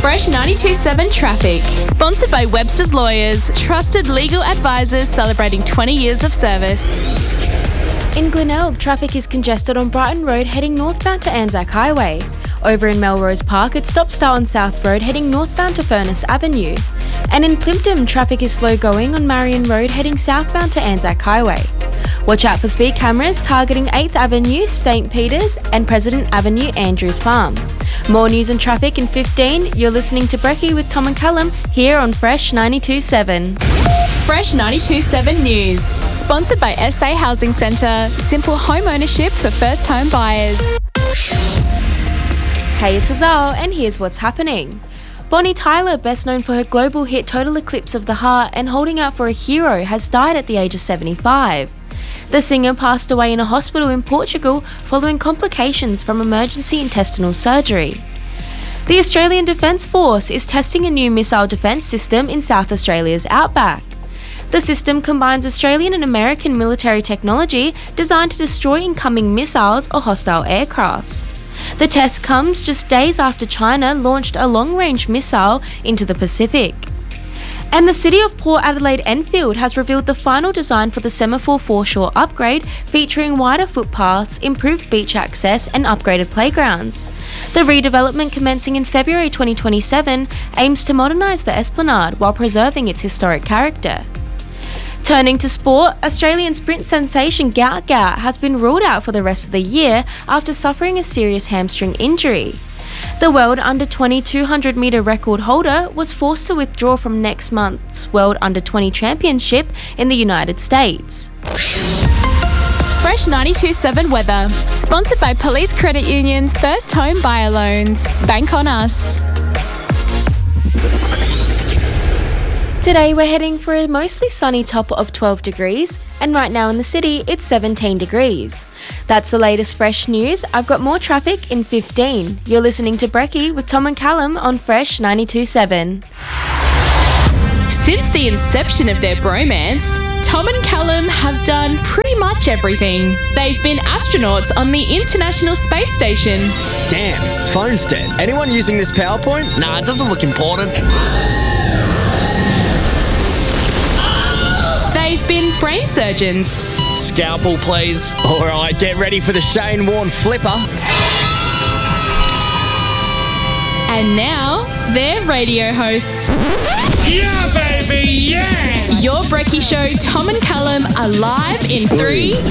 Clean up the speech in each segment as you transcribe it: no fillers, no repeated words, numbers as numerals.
Fresh 92.7 Traffic. Sponsored by Webster's Lawyers, trusted legal advisors celebrating 20 years of service. In Glenelg, traffic is congested on Brighton Road heading northbound to Anzac Highway. Over in Melrose Park, it's stop-start on South Road heading northbound to Furness Avenue. And in Plympton, traffic is slow going on Marion Road heading southbound to Anzac Highway. Watch out for speed cameras targeting 8th Avenue, St. Peters and President Avenue, Andrews Farm. More news and traffic in 15. You're listening to Brekkie with Tom and Callum here on Fresh 92.7. Fresh 92.7 News. Sponsored by SA Housing Centre. Simple home ownership for first home buyers. Hey, it's Azal, and here's what's happening. Bonnie Tyler, best known for her global hit Total Eclipse of the Heart and Holding Out for a Hero, has died at the age of 75. The singer passed away in a hospital in Portugal following complications from emergency intestinal surgery. The Australian Defence Force is testing a new missile defence system in South Australia's outback. The system combines Australian and American military technology designed to destroy incoming missiles or hostile aircrafts. The test comes just days after China launched a long-range missile into the Pacific. And the City of Port Adelaide Enfield has revealed the final design for the Semaphore Foreshore upgrade, featuring wider footpaths, improved beach access and upgraded playgrounds. The redevelopment, commencing in February 2027, aims to modernise the esplanade while preserving its historic character. Turning to sport, Australian sprint sensation Gout Gout has been ruled out for the rest of the year after suffering a serious hamstring injury. The world under-20 200-metre record holder was forced to withdraw from next month's World Under-20 Championship in the United States. Fresh 92.7 Weather. Sponsored by Police Credit Union's First Home Buyer Loans. Bank on us. Today we're heading for a mostly sunny top of 12 degrees, and right now in the city it's 17 degrees. That's the latest fresh news. I've got more traffic in 15. You're listening to Brekkie with Tom and Callum on Fresh 92.7. Since the inception of their bromance, Tom and Callum have done pretty much everything. They've been astronauts on the International Space Station. Damn, phone's dead. Anyone using this PowerPoint? Nah, it doesn't look important. They've been brain surgeons. Scalpel, please. All right, get ready for the Shane Warne flipper. And now, they're radio hosts. Yeah, baby, yeah! Your Brekkie Show, Tom and Callum, are live in 3, 2, 1.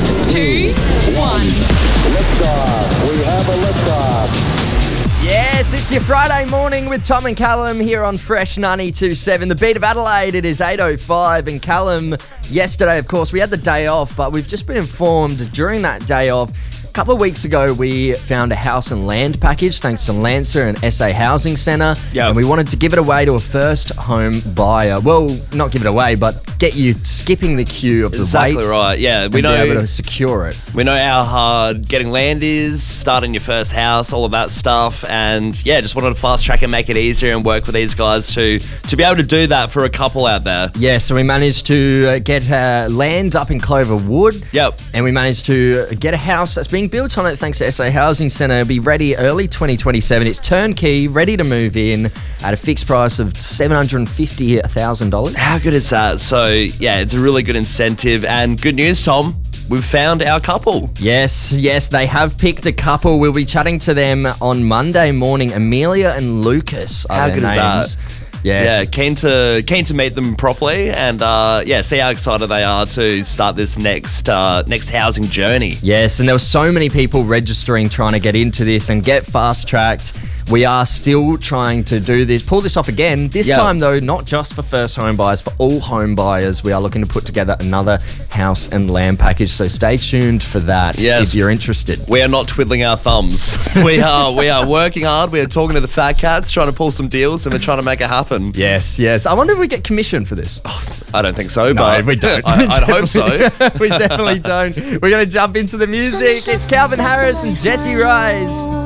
Liftoff. We have a liftoff. Yes, it's your Friday morning with Tom and Callum here on Fresh 92.7. The beat of Adelaide, it is 8:05, and Callum, yesterday, of course, we had the day off, but we've just been informed during that day off, a couple of weeks ago, we found a house and land package thanks to Lancer and SA Housing Centre. Yep. And we wanted to give it away to a first home buyer. Well, not give it away, but get you skipping the queue of the Exactly wait. right, yeah. We know, be able to secure it. We know how hard getting land is, starting your first house, all of that stuff. And yeah, just wanted to fast track and make it easier and work with these guys to be able to do that for a couple out there. Yeah, so we managed to get land up in Clover Wood. Yep. And we managed to get a house that's being built on it thanks to SA Housing Centre. It'll be ready early 2027. It's turnkey, ready to move in at a fixed price of $750,000. How good is that? So yeah, it's a really good incentive. And good news, Tom, we've found our couple. Yes, they have picked a couple. We'll be chatting to them on Monday morning. Amelia and Lucas are How their good names. is that? Yes. Yeah, keen to meet them properly and see how excited they are to start this next housing journey. Yes, and there were so many people registering, trying to get into this and get fast-tracked. We are still trying to pull this off again. This time, though, not just for first home buyers, for all home buyers. We are looking to put together another house and land package, so stay tuned for that if you're interested. We are not twiddling our thumbs. We are working hard. We are talking to the fat cats, trying to pull some deals, and we're trying to make it happen. Yes. I wonder if we get commission for this. I don't think so, but we don't. I'd hope so. We definitely don't. We're going to jump into the music. It's Calvin Harris and Jesse Rise.